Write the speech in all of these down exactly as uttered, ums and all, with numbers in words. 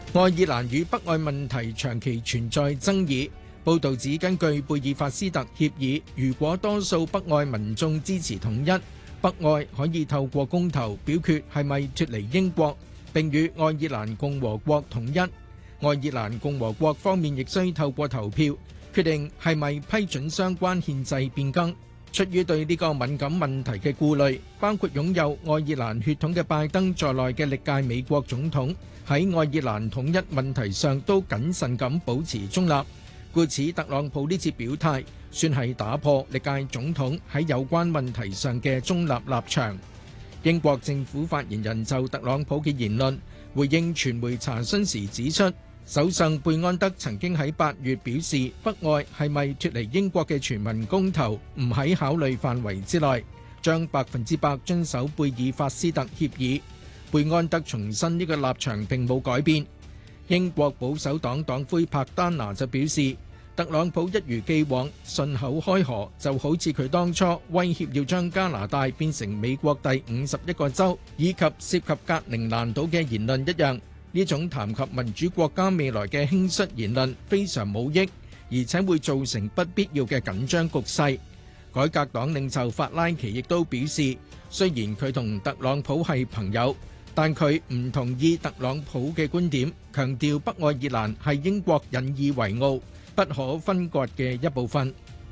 愛爾蘭與北愛問題長期存在爭議。報導指，根據貝爾法斯特協議，如果多數北愛民眾支持統一，北愛可以透過公投表決係咪脫離英國，並與愛爾蘭共和國統一。愛爾蘭共和國方面亦需透過投票決定係咪批准相關憲制變更。出於對呢個敏感問題嘅顧慮，包括擁有愛爾蘭血統嘅拜登在內嘅歷屆美國總統喺愛爾蘭統一問題上都謹慎咁保持中立。故此，特朗普呢次表態算係打破歷屆總統喺有關問題上嘅中立立場。英國政府發言人就特朗普嘅言論回應傳媒查詢時指出，首相貝安德曾經喺八月表示，北愛係咪脫離英國嘅全民公投唔喺考慮範圍之內，將百分之百遵守貝爾法斯特協議。貝安德重申呢個立場並冇改變。英國保守黨黨魁柏丹拿就表示，特朗普一如既往順口開河，就好似佢當初威脅要將加拿大變成美國第五十一個州，以及涉及格陵蘭島嘅言論一樣。呢種談及民主國家未來嘅輕率言論非常冇益，而且會造成不必要嘅緊張局勢。改革黨領袖法拉奇亦都表示，雖然佢同特朗普係朋友，但佢唔同意特朗普嘅觀點，強調北愛爾蘭係英國引以為傲、不可分割嘅一部分。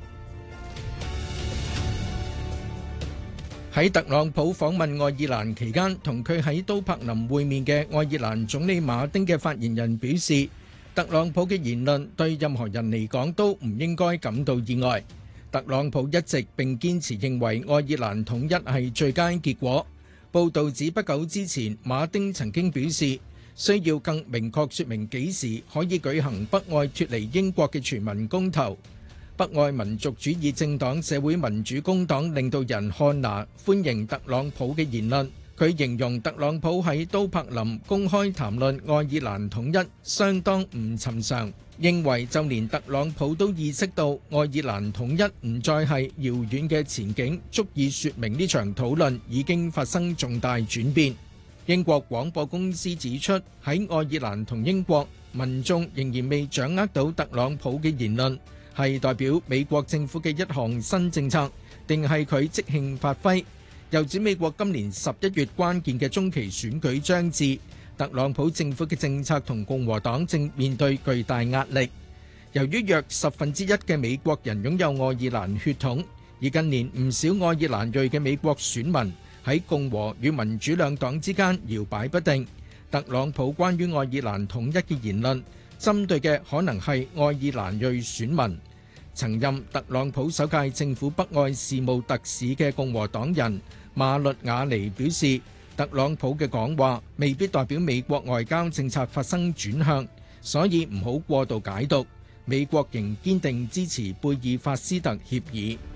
喺特朗普訪問愛爾蘭期間，同佢喺都柏林會面嘅愛爾蘭總理馬丁嘅發言人表示，特朗普嘅言論對任何人嚟講都唔應該感到意外。特朗普一直並堅持認為愛爾蘭統一係最佳結果。報導指不久之前，馬丁曾經表示需要更明確説明幾時可以舉行北愛脫離英國嘅全民公投。北愛民族主義政黨社會民主工黨領導人漢娜歡迎特朗普嘅言論，佢形容特朗普喺都柏林公開談論愛爾蘭統一相當唔尋常，認為就連特朗普都意識到愛爾蘭統一唔再係遙遠嘅前景，足以説明呢場討論已經發生重大轉變。英國廣播公司指出，喺愛爾蘭同英國民眾仍然未掌握到特朗普嘅言論係代表美國政府嘅一項新政策，定係佢即興發揮。又指美國今年十一月關鍵嘅中期選舉將至，特朗普政府嘅政策同共和黨正面對巨大壓力。由於約十分之一嘅美國人擁有愛爾蘭血統，而近年唔少愛爾蘭裔嘅美國選民喺共和與民主兩黨之間搖擺不定，特朗普關於愛爾蘭統一嘅言論針對嘅可能係愛爾蘭裔選民。曾任特朗普首屆政府北愛事務特使嘅共和黨人馬律亞尼表示，特朗普嘅講話未必代表美國外交政策發生轉向，所以唔好過度解讀。美國仍堅定支持貝爾法斯特協議。